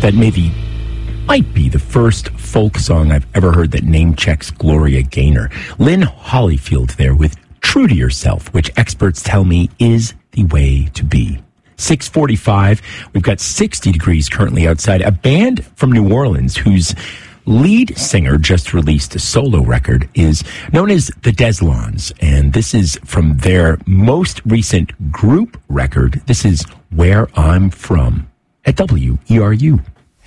that might be the first folk song I've ever heard that name checks Gloria Gaynor. Lynn Hollyfield there with True to Yourself, which experts tell me is the way to be. 6:45, we've got 60 degrees currently outside. A band from New Orleans whose lead singer just released a solo record is known as the Deslons, and this is from their most recent group record. This is Where I'm From at WERU.